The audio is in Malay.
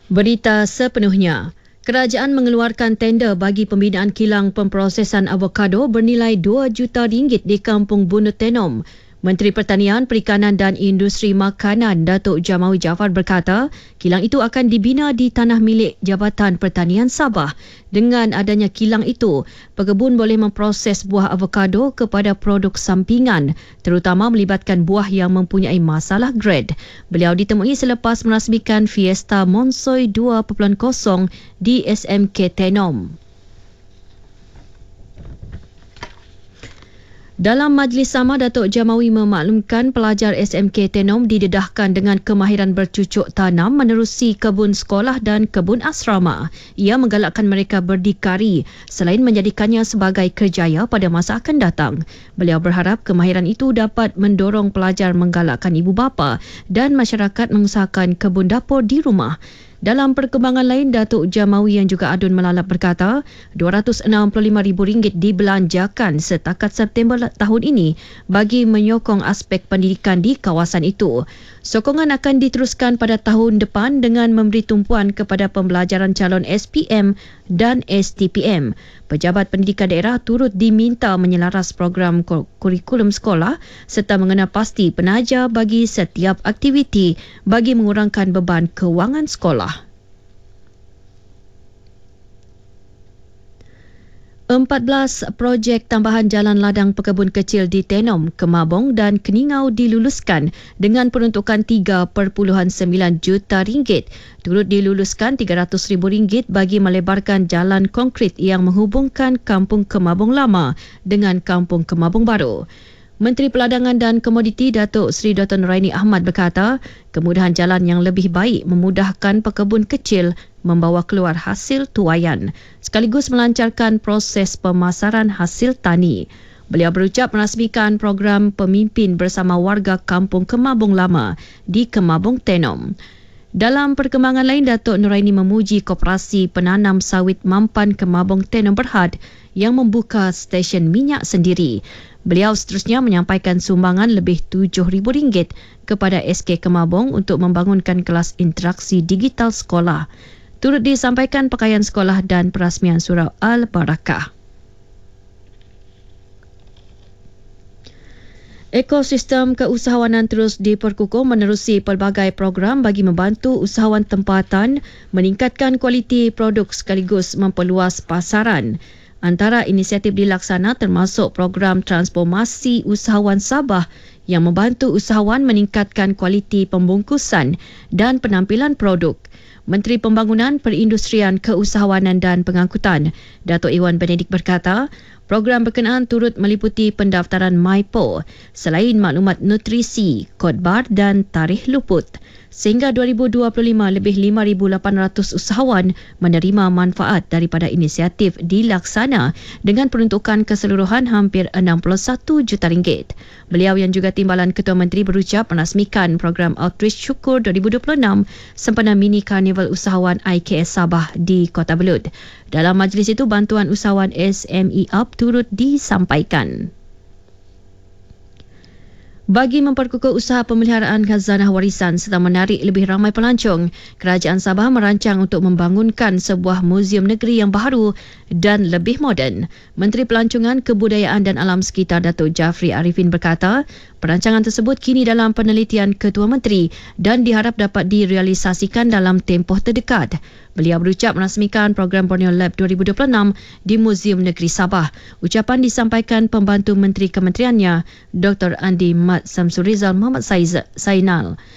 Berita sepenuhnya. Kerajaan mengeluarkan tender bagi pembinaan kilang pemprosesan avokado bernilai RM2 juta di Kampung Bunut Tenom. Menteri Pertanian, Perikanan dan Industri Makanan Datuk Jamawi Jaafar berkata, kilang itu akan dibina di tanah milik Jabatan Pertanian Sabah. Dengan adanya kilang itu, pekebun boleh memproses buah avokado kepada produk sampingan, terutama melibatkan buah yang mempunyai masalah grade. Beliau ditemui selepas merasmikan Fiesta Monsoy 2.0 di SMK Tenom. Dalam majlis sama, Datuk Jamawi memaklumkan pelajar SMK Tenom didedahkan dengan kemahiran bercucuk tanam menerusi kebun sekolah dan kebun asrama. Ia menggalakkan mereka berdikari selain menjadikannya sebagai kerjaya pada masa akan datang. Beliau berharap kemahiran itu dapat mendorong pelajar menggalakkan ibu bapa dan masyarakat mengusahakan kebun dapur di rumah. Dalam perkembangan lain, Datuk Jamawi yang juga adun melalap berkata, RM265,000 dibelanjakan setakat September tahun ini bagi menyokong aspek pendidikan di kawasan itu. Sokongan akan diteruskan pada tahun depan dengan memberi tumpuan kepada pembelajaran calon SPM dan STPM. Pejabat pendidikan daerah turut diminta menyelaras program kurikulum sekolah serta mengenal pasti penaja bagi setiap aktiviti bagi mengurangkan beban kewangan sekolah. 14 projek tambahan jalan ladang pekebun kecil di Tenom, Kemabong dan Keningau diluluskan dengan peruntukan RM3.9 juta. Turut diluluskan RM300,000 bagi melebarkan jalan konkrit yang menghubungkan Kampung Kemabong Lama dengan Kampung Kemabong Baru. Menteri Peladangan dan Komoditi Datuk Seri Dr. Nuraini Ahmad berkata, kemudahan jalan yang lebih baik memudahkan pekebun kecil membawa keluar hasil tuaian sekaligus melancarkan proses pemasaran hasil tani. Beliau berucap merasmikan program pemimpin bersama warga Kampung Kemabong Lama di Kemabong Tenom. Dalam perkembangan lain, Datuk Nuraini memuji koperasi penanam sawit Mampan Kemabong Tenom Berhad yang membuka stesen minyak sendiri. Beliau seterusnya menyampaikan sumbangan lebih RM7,000 kepada SK Kemabong untuk membangunkan kelas interaksi digital sekolah. Turut disampaikan pakaian sekolah dan perasmian surau Al-Barakah. Ekosistem keusahawanan terus diperkukuh menerusi pelbagai program bagi membantu usahawan tempatan meningkatkan kualiti produk sekaligus memperluas pasaran. Antara inisiatif dilaksana termasuk program transformasi usahawan Sabah yang membantu usahawan meningkatkan kualiti pembungkusan dan penampilan produk. Menteri Pembangunan, Perindustrian, Keusahawanan dan Pengangkutan, Datuk Iwan Benedik berkata, program berkenaan turut meliputi pendaftaran MyPo selain maklumat nutrisi, kod bar dan tarikh luput. Sehingga 2025, lebih 5,800 usahawan menerima manfaat daripada inisiatif dilaksana dengan peruntukan keseluruhan hampir RM61 juta. Beliau yang juga Timbalan Ketua Menteri berucap merasmikan program Outreach Syukur 2026 sempena mini karnival usahawan IKS Sabah di Kota Belud. Dalam majlis itu, bantuan usahawan SME Up turut disampaikan. Bagi memperkukuh usaha pemeliharaan khazanah warisan serta menarik lebih ramai pelancong, Kerajaan Sabah merancang untuk membangunkan sebuah muzium negeri yang baru dan lebih moden. Menteri Pelancongan, Kebudayaan dan Alam Sekitar Datuk Jafri Arifin berkata, perancangan tersebut kini dalam penelitian Ketua Menteri dan diharap dapat direalisasikan dalam tempoh terdekat. Beliau berucap merasmikan program Borneo Lab 2026 di Muzium Negeri Sabah. Ucapan disampaikan Pembantu Menteri Kementeriannya, Dr. Andi Mat Samsul Rizal Muhammad Sainal.